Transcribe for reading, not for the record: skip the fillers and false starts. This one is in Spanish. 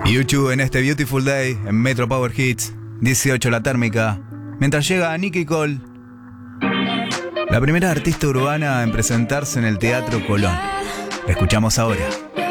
YouTube en este Beautiful Day en Metro Power Hits, 18 la térmica. Mientras llega Nicki Cole, la primera artista urbana en presentarse en el Teatro Colón. La escuchamos ahora.